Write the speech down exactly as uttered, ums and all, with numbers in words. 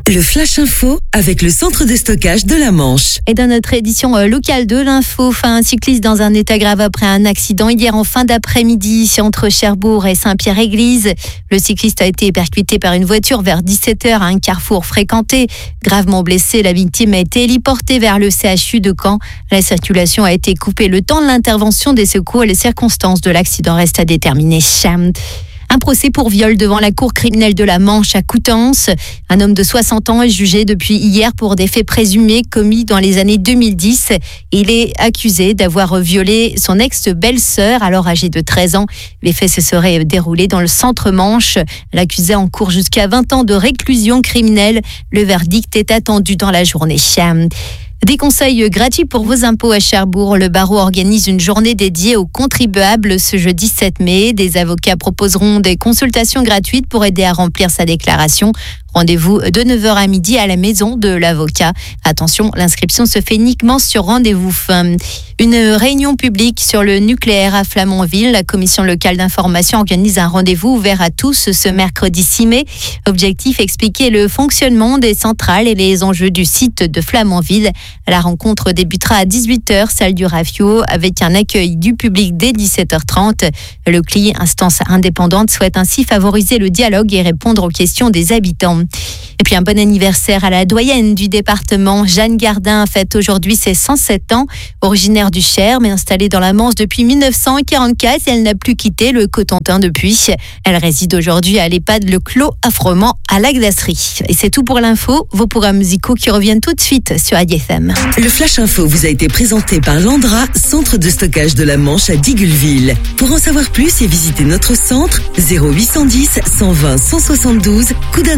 Le Flash Info avec le centre de stockage de la Manche. Et dans notre édition euh, locale de l'info, un cycliste dans un état grave après un accident hier en fin d'après-midi entre Cherbourg et Saint-Pierre-Église. Le cycliste a été percuté par une voiture vers dix-sept heures à un carrefour fréquenté. Gravement blessé, la victime a été héliportée vers le C H U de Caen. La circulation a été coupée le temps de l'intervention des secours et les circonstances de l'accident restent à déterminer. Un procès pour viol devant la cour criminelle de la Manche à Coutances. Un homme de soixante ans est jugé depuis hier pour des faits présumés commis dans les années deux mille dix. Il est accusé d'avoir violé son ex-belle-sœur, alors âgée de treize ans. Les faits se seraient déroulés dans le centre-Manche. L'accusé encourt jusqu'à vingt ans de réclusion criminelle. Le verdict est attendu dans la journée. Des conseils gratuits pour vos impôts à Cherbourg. Le barreau organise une journée dédiée aux contribuables ce jeudi sept mai. Des avocats proposeront des consultations gratuites pour aider à remplir sa déclaration. Rendez-vous de neuf heures à midi à la maison de l'avocat. Attention, l'inscription se fait uniquement sur rendez-vous. Une réunion publique sur le nucléaire à Flamanville. La commission locale d'information organise un rendez-vous ouvert à tous ce mercredi six mai. Objectif, expliquer le fonctionnement des centrales et les enjeux du site de Flamanville. La rencontre débutera à dix-huit heures, salle du Rafio, avec un accueil du public dès dix-sept heures trente. Le C L I, instance indépendante, souhaite ainsi favoriser le dialogue et répondre aux questions des habitants. Et puis un bon anniversaire à la doyenne du département. Jeanne Gardin fête aujourd'hui ses cent sept ans. Originaire du Cher, mais installée dans la Manche depuis mille neuf cent quarante-quatre, elle n'a plus quitté le Cotentin depuis. Elle réside aujourd'hui à l'EHPAD Le Clos à Froment, à la Glacerie. Et c'est tout pour l'info. Vos programmes musicaux qui reviennent tout de suite sur A D F M. Le Flash Info vous a été présenté par Landra, centre de stockage de la Manche à Digulleville. Pour en savoir plus et visiter notre centre, zéro huit cent dix, cent vingt, cent soixante-douze, Coudances.